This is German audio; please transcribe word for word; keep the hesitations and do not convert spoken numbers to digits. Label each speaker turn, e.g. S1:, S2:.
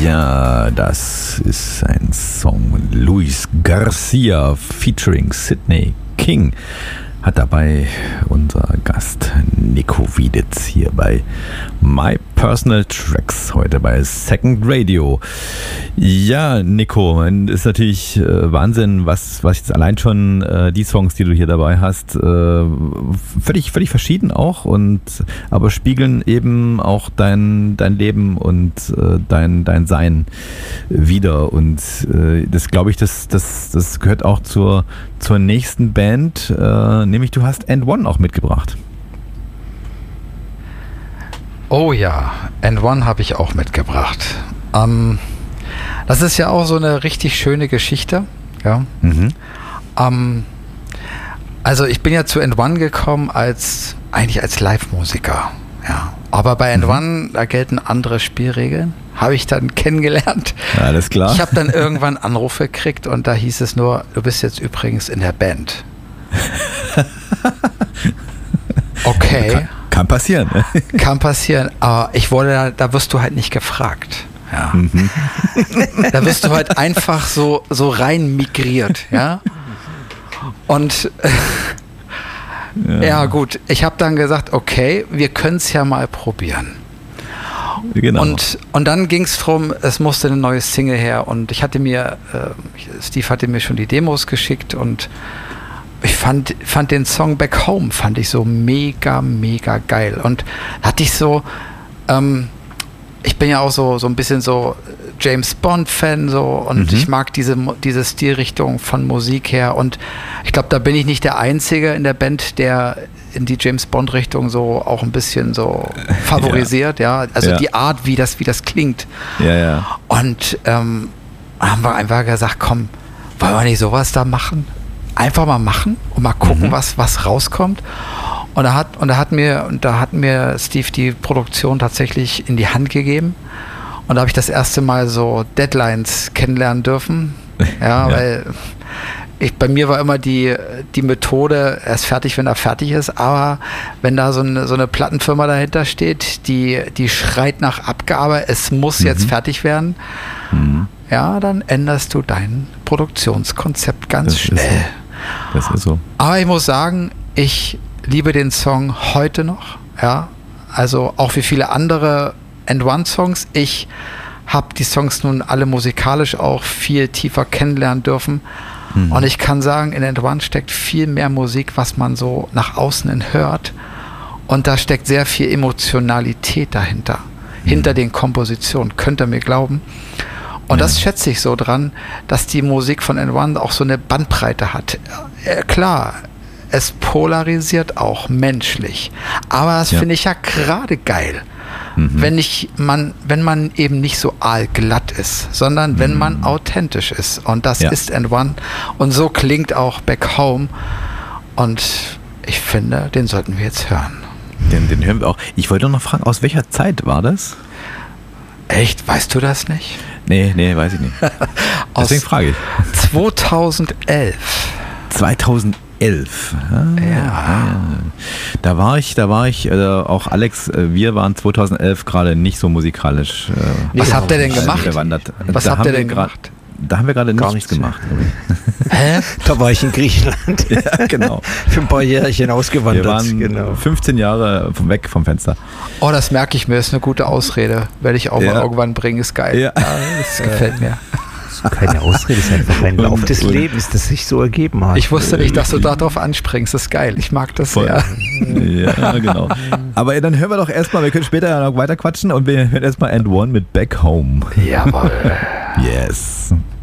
S1: Ja, das ist ein Song von Luis Garcia featuring Sidney King. Hat dabei unser Gast Nico Wieditz hier bei My Personal Tracks, heute bei Second Radio. Ja, Nico, ist natürlich äh, Wahnsinn, was, was jetzt allein schon äh, die Songs, die du hier dabei hast, äh, völlig, völlig verschieden auch, und aber spiegeln eben auch dein, dein Leben und äh, dein, dein Sein wieder. Und äh, das glaube ich, das, das, das gehört auch zur, zur nächsten Band, äh, nämlich du hast And One auch mitgebracht.
S2: Oh ja, And One habe ich auch mitgebracht. Ähm, das ist ja auch so eine richtig schöne Geschichte. Ja. Mhm. Ähm, also ich bin ja zu And One gekommen als eigentlich als Live-Musiker. Ja. Aber bei And mhm. One, da gelten andere Spielregeln. Habe ich dann kennengelernt.
S1: Ja, alles klar.
S2: Ich habe dann irgendwann Anrufe gekriegt und da hieß es nur, du bist jetzt übrigens in der Band. Okay.
S1: Kann, kann passieren. Ne?
S2: Kann passieren, aber ich wurde da, da wirst du halt nicht gefragt. Ja. Mhm. Da wirst du halt einfach so, so rein migriert, ja. Und äh, ja. ja gut, ich habe dann gesagt, okay, wir können es ja mal probieren. Genau. Und, und dann ging es darum, es musste eine neue Single her und ich hatte mir, äh, Steve hatte mir schon die Demos geschickt und ich fand, fand den Song Back Home, fand ich so mega, mega geil. Und hatte ich so, ähm, ich bin ja auch so, so ein bisschen so James Bond-Fan so und mhm. ich mag diese, diese Stilrichtung von Musik her und ich glaube, da bin ich nicht der Einzige in der Band, der in die James Bond-Richtung so auch ein bisschen so favorisiert, ja. ja. Also ja. die Art, wie das, wie das klingt.
S1: Ja, ja.
S2: Und ähm, haben wir einfach gesagt, komm, wollen wir nicht sowas da machen? Einfach mal machen und mal gucken, mhm. was, was rauskommt. Und da hat, und da hat mir, und da hat mir Steve die Produktion tatsächlich in die Hand gegeben. Und da habe ich das erste Mal so Deadlines kennenlernen dürfen. Ja, ja. weil ich, bei mir war immer die, die Methode, er ist fertig, wenn er fertig ist, aber wenn da so eine, so eine Plattenfirma dahinter steht, die, die schreit nach Abgabe, es muss mhm. jetzt fertig werden, mhm. ja, dann änderst du dein Produktionskonzept ganz
S1: das
S2: schnell.
S1: Ist so. Das ist so.
S2: Aber ich muss sagen, ich liebe den Song heute noch, ja, also auch wie viele andere And One Songs. Ich habe die Songs nun alle musikalisch auch viel tiefer kennenlernen dürfen. Mhm. Und ich kann sagen, in And One steckt viel mehr Musik, was man so nach außen hin hört. Und da steckt sehr viel Emotionalität dahinter, mhm. hinter den Kompositionen, könnt ihr mir glauben. Und ja. das schätze ich so dran, dass die Musik von And One auch so eine Bandbreite hat. Äh, klar, es polarisiert auch menschlich. Aber das ja. finde ich ja gerade geil. Mhm. Wenn ich man, wenn man eben nicht so aalglatt ist, sondern mhm. wenn man authentisch ist. Und das ja. ist And One. Und so klingt auch Back Home. Und ich finde, den sollten wir jetzt hören.
S1: Den, den hören wir auch. Ich wollte noch fragen, aus welcher Zeit war das?
S2: Echt? Weißt du das nicht?
S1: Nee, nee, weiß ich nicht. Deswegen frage ich.
S2: zweitausendelf.
S1: zweitausendelf. Ah,
S2: ja.
S1: ja. Da war ich, da war ich, äh, auch Alex, äh, wir waren zweitausendelf gerade nicht so musikalisch. Äh,
S2: Was habt ihr denn gemacht?
S1: Bewandert.
S2: Was
S1: da
S2: habt ihr denn gemacht?
S1: Da haben wir gerade nichts, nichts gemacht.
S3: Hä? Da war ich in Griechenland.
S1: Ja, genau.
S3: Für ein paar Jährchen ausgewandert.
S1: Wir waren
S3: genau.
S1: fünfzehn Jahre weg vom Fenster.
S2: Oh, das merke ich mir, das ist eine gute Ausrede. Werde ich auch ja. mal irgendwann bringen, ist geil. Ja. Ja, das gefällt mir.
S3: Das ist keine Ausrede, es ist einfach ein Lauf des Lebens, das sich so ergeben hat.
S2: Ich wusste nicht, dass du darauf anspringst, das ist geil. Ich mag das
S1: Voll.
S2: sehr.
S1: Ja, genau. Aber dann hören wir doch erstmal, wir können später ja noch weiter quatschen und wir hören erstmal And One mit Back Home.
S2: Jawohl.
S1: Yes.